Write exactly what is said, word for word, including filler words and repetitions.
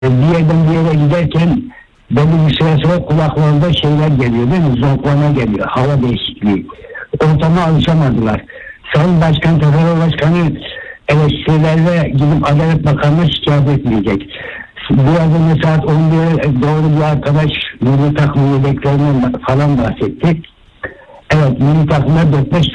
Bir yerden bir yere giderken belli bir süre sonra kulaklarında şeyler geliyor değil mi? Zonklama geliyor. Hava değişikliği. Ortama alışamadılar. Sayın Başkan, Federal Başkanı eleştirilerle gidip Adalet Bakanı'na şikayet etmeyecek. Biraz önce saat on bire doğru bir arkadaş milli takım yedeklerinden falan bahsetti. Evet, milli takımda dört beş